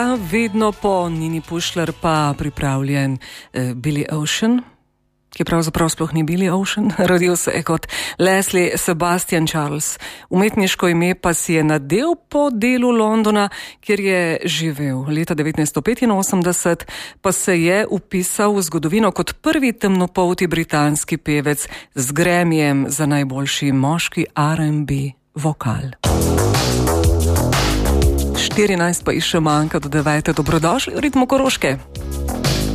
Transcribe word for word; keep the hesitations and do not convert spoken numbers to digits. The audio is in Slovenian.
Vedno po Nini Pušlar pa pripravljen uh, Billy Ocean, ki pravzaprav sploh ni Billy Ocean, rodil se je kot Leslie Sebastian Charles. Umetniško ime pa si je nadel po delu Londona, kjer je živel. Leta devetnajststo petinosemdeset pa se je vpisal v zgodovino kot prvi temnopolti britanski pevec z Grammyjem za najboljši moški R and B vokal. štirinajst pa jih še manjka do devete. Dobrodošli v Ritmu Koroške.